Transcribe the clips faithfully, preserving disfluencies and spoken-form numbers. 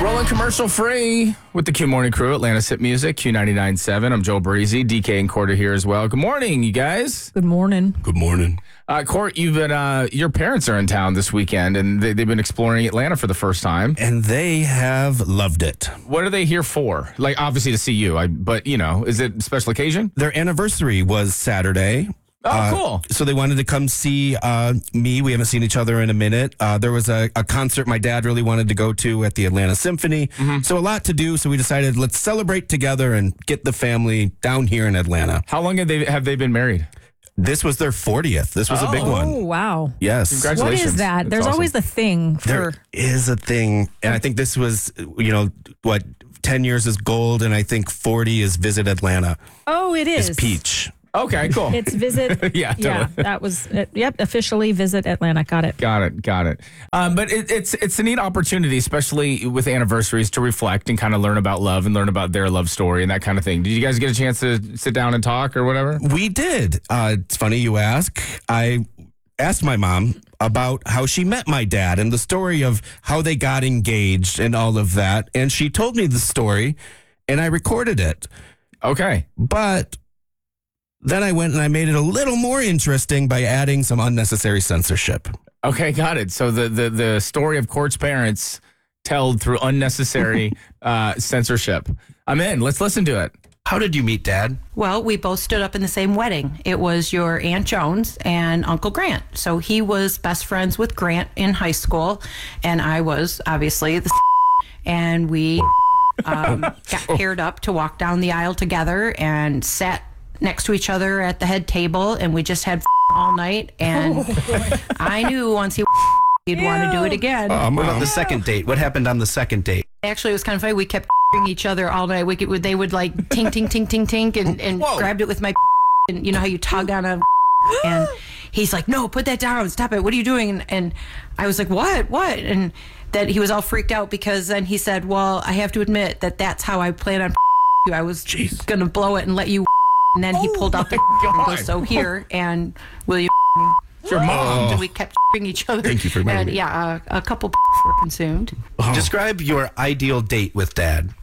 Rolling commercial free with the Q Morning Crew, Atlanta's Hit Music, Q ninety-nine point seven. I'm Joe Breezy, D K and Court are here as well. Good morning, you guys. Good morning. Good morning. Uh, Court, you've been, uh, your parents are in town this weekend, and they, they've been exploring Atlanta for the first time. And they have loved it. What are they here for? Like, obviously to see you, I, but, you know, is it a special occasion? Their anniversary was Saturday. Oh, Uh, cool. So they wanted to come see uh, me. We haven't seen each other in a minute. Uh, there was a, a concert my dad really wanted to go to at the Atlanta Symphony. Mm-hmm. So a lot to do. So we decided let's celebrate together and get the family down here in Atlanta. How long have they have they been married? This was their fortieth. This was a big Oh. one. Oh, wow. Yes. What Congratulations. is that? That's There's awesome. always the thing for. There is a thing. And I think this was, you know, what, ten years is gold. And I think forty is Visit Atlanta. Oh, it is. Is peach. Okay, cool. It's Visit. Yeah, Yeah, totally. that was it. Yep, officially Visit Atlanta. Got it. Got it, got it. Um, but it, it's it's a neat opportunity, especially with anniversaries, to reflect and kind of learn about love and learn about their love story and that kind of thing. Did you guys get a chance to sit down and talk or whatever? We did. Uh, it's funny you ask. I asked my mom about how she met my dad and the story of how they got engaged and all of that. And she told me the story and I recorded it. Okay. But then I went and I made it a little more interesting by adding some unnecessary censorship. Okay, got it. So the the, the story of Court's parents told through unnecessary uh, censorship. I'm in. Let's listen to it. How did you meet Dad? Well, we both stood up in the same wedding. It was your Aunt Jones and Uncle Grant. So he was best friends with Grant in high school, and I was obviously the and we um, got paired up to walk down the aisle together and sat next to each other at the head table, and we just had all night. And I knew once he he'd want to do it again. Um, What about the second date? What happened on the second date? Actually, it was kind of funny. We kept each other all night. We could, they would like tink, tink, tink, tink, tink, and, and grabbed it with my and you know how you tug on a and he's like, no, put that down, stop it. What are you doing? And, and I was like, what, what? And that he was all freaked out because then he said, well, I have to admit that that's how I plan on you. I was going to blow it and let you. And then he pulled out the and goes, so here, and will you? It's your mom. And we kept each other. Thank you for reminding And me. yeah, a, a couple were consumed. Describe your ideal date with Dad.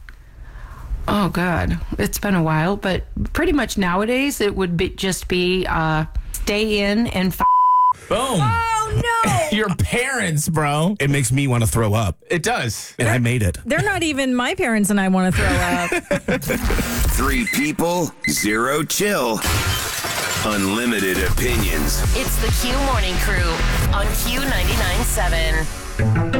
Oh God, it's been a while, but pretty much nowadays it would be just be uh, stay in and. F- Boom. Oh no! Your parents, bro. It makes me want to throw up. It does. And I made it. They're not even my parents, and I want to throw up. Three people, zero chill. Unlimited opinions. It's the Q Morning Crew on Q ninety-nine point seven.